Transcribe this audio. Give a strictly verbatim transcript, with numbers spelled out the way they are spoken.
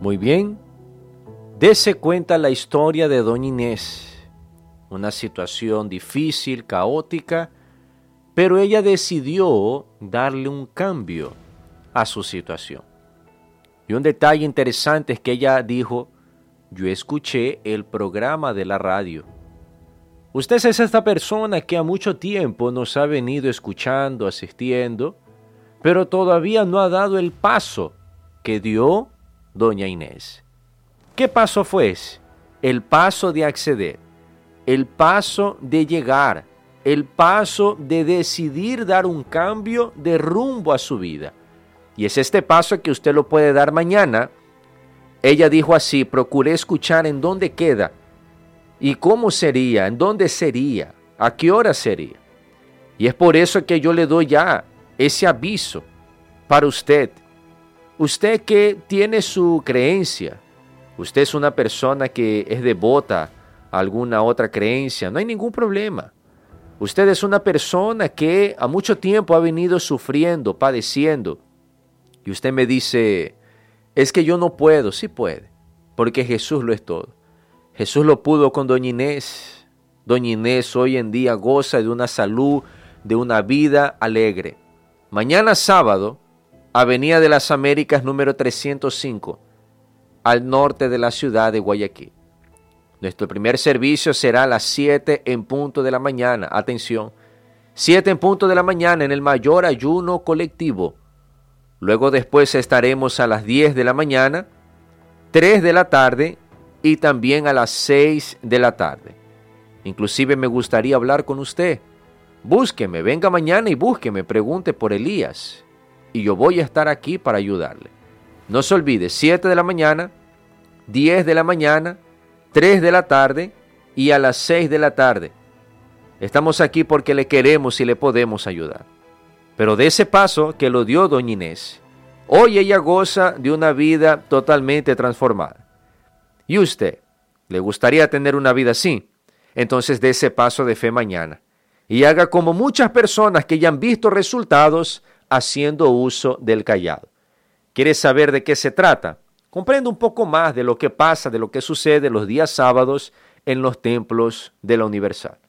Muy bien, dese cuenta la historia de doña Inés, una situación difícil, caótica, pero ella decidió darle un cambio a su situación. Y un detalle interesante es que ella dijo, yo escuché el programa de la radio. Usted es esta persona que a mucho tiempo nos ha venido escuchando, asistiendo, pero todavía no ha dado el paso que dio doña Inés. ¿Qué paso fue ese? El paso de acceder, el paso de llegar, el paso de decidir dar un cambio de rumbo a su vida. Y es este paso que usted lo puede dar mañana. Ella dijo así, procuré escuchar en dónde queda y cómo sería, en dónde sería, a qué hora sería. Y es por eso que yo le doy ya ese aviso para usted. Usted que tiene su creencia, usted es una persona que es devota a alguna otra creencia, no hay ningún problema. Usted es una persona que a mucho tiempo ha venido sufriendo, padeciendo. Y usted me dice, es que yo no puedo. Sí puede, porque Jesús lo es todo. Jesús lo pudo con doña Inés. Doña Inés hoy en día goza de una salud, de una vida alegre. Mañana sábado, Avenida de las Américas número trescientos cinco, al norte de la ciudad de Guayaquil. Nuestro primer servicio será a las siete en punto de la mañana. Atención, siete en punto de la mañana en el mayor ayuno colectivo. Luego después estaremos a las diez de la mañana, tres de la tarde y también a las seis de la tarde. Inclusive me gustaría hablar con usted. Búsqueme, venga mañana y búsqueme, pregunte por Elías. Y yo voy a estar aquí para ayudarle. No se olvide, siete de la mañana, diez de la mañana, tres de la tarde y a las seis de la tarde. Estamos aquí porque le queremos y le podemos ayudar. Pero de ese paso que lo dio doña Inés, hoy ella goza de una vida totalmente transformada. ¿Y usted le gustaría tener una vida así? Entonces dé ese paso de fe mañana y haga como muchas personas que ya han visto resultados haciendo uso del cayado. ¿Quieres saber de qué se trata? Comprende un poco más de lo que pasa, de lo que sucede los días sábados en los templos de la Universal.